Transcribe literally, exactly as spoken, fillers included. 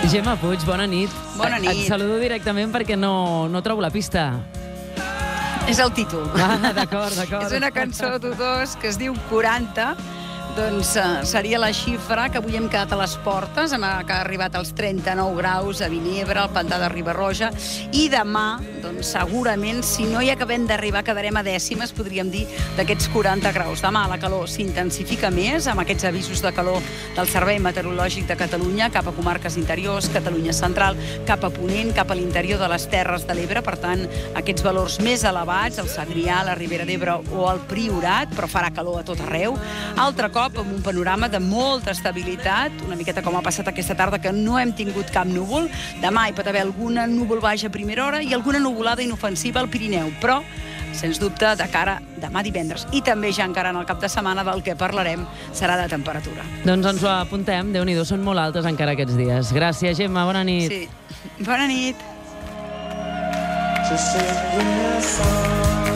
Gemma Puig, bona nit. Bona nit. Et saludo directament perquè no, no trobo la pista. És el títol. Ah, d'acord, d'acord. És una cançó d'U2 que es diu quaranta. Doncs uh, seria la xifra que avui hem quedat a les portes, hem que ha arribat als trenta-nou graus a Vinebre, al pantà de Riba-roja, i demà, doncs segurament, si no hi acabem d'arribar, quedarem a dècimes, podríem dir, d'aquests quaranta graus. Demà la calor s'intensifica més, amb aquests avisos de calor del Servei Meteorològic de Catalunya, cap a comarques interiors, Catalunya central, cap a Ponent, cap a l'interior de les Terres de l'Ebre, per tant, aquests valors més elevats, el Segrià, la Ribera d'Ebre o el Priorat, però farà calor a tot arreu. Altre cop, amb un panorama de molta estabilitat, una miqueta com ha passat aquesta tarda, que no hem tingut cap núvol. Demà hi pot haver alguna núvol baix a primera hora i alguna nuvolada inofensiva al Pirineu, però, sens dubte, de cara demà divendres i també ja encara en el cap de setmana del que parlarem serà de temperatura. Doncs ens ho apuntem, Déu-n'hi-do, són molt altes encara aquests dies. Gràcies, Gemma, bona nit. Sí, bona nit. Just say